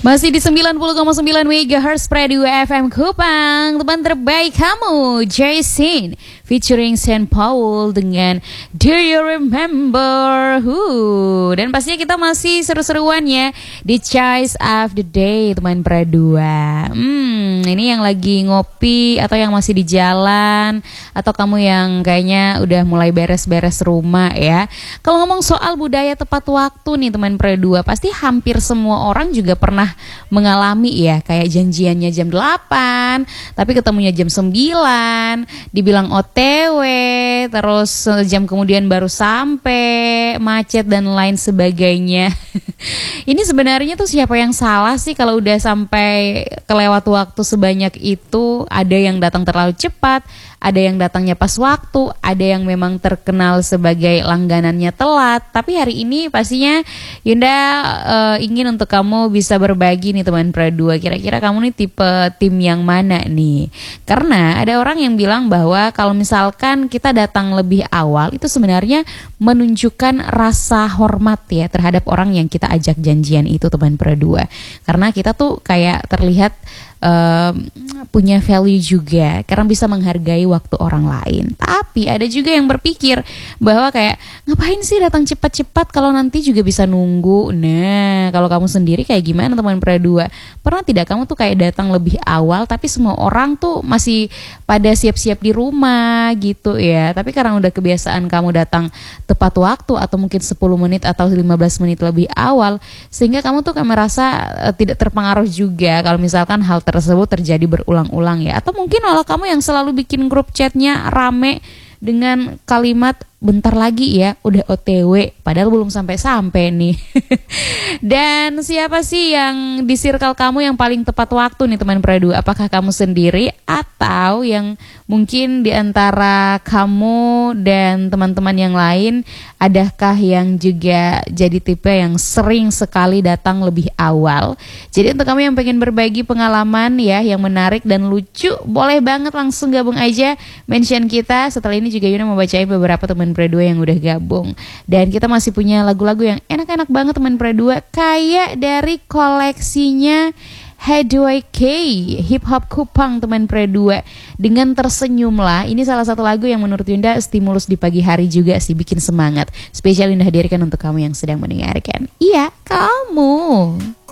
Masih di 90,9 MHz Radio FM Kupang. Teman terbaik kamu, Jason featuring Saint Paul dengan Do You Remember Who. Dan pastinya kita masih seru-seruan ya di Choice of the Day, teman berdua. Ini yang lagi ngopi atau yang masih di jalan, atau kamu yang kayaknya udah mulai beres-beres rumah ya. Kalau ngomong soal budaya tepat waktu nih teman berdua, pasti hampir semua orang juga pernah mengalami ya, kayak janjiannya jam 8 tapi ketemunya jam 9, dibilang OTW, terus jam kemudian baru sampai, macet dan lain sebagainya. Ini sebenarnya tuh siapa yang salah sih kalau udah sampai kelewat waktu sebanyak itu? Ada yang datang terlalu cepat, ada yang datangnya pas waktu, ada yang memang terkenal sebagai langganannya telat. Tapi hari ini pastinya Yunda ingin untuk kamu bisa berbagi nih teman berdua. Kira-kira kamu nih tipe tim yang mana nih? Karena ada orang yang bilang bahwa kalau misalkan kita datang lebih awal itu sebenarnya menunjukkan rasa hormat ya terhadap orang yang kita ajak janjian itu teman berdua. Karena kita tuh kayak terlihat punya value juga karena bisa menghargai waktu orang lain. Tapi ada juga yang berpikir bahwa kayak ngapain sih datang cepat-cepat kalau nanti juga bisa nunggu. Nah, kalau kamu sendiri kayak gimana teman berdua? Pernah tidak kamu tuh kayak datang lebih awal tapi semua orang tuh masih pada siap-siap di rumah gitu ya. Tapi karena udah kebiasaan kamu datang tepat waktu atau mungkin 10 menit atau 15 menit lebih awal, sehingga kamu tuh kayak merasa tidak terpengaruh juga kalau misalkan hal tersebut terjadi berulang-ulang ya. Atau mungkin malah kamu yang selalu bikin grup chatnya rame dengan kalimat bentar lagi ya udah OTW, padahal belum sampai-sampai nih. Dan siapa sih yang di circle kamu yang paling tepat waktu nih teman berdua? Apakah kamu sendiri atau yang mungkin di antara kamu dan teman-teman yang lain, adakah yang juga jadi tipe yang sering sekali datang lebih awal? Jadi untuk kamu yang pengen berbagi pengalaman ya yang menarik dan lucu, boleh banget langsung gabung aja mention kita. Setelah ini juga Yuna mau bacain beberapa teman berdua yang udah gabung. Dan kita masih punya lagu-lagu yang enak-enak banget teman berdua, kayak dari koleksinya Headway K Hip Hop Kupang teman berdua, dengan Tersenyumlah. Ini salah satu lagu yang menurut Yunda stimulus di pagi hari juga sih, bikin semangat. Spesial Yunda hadirkan untuk kamu yang sedang mendengarkan. Iya, kamu.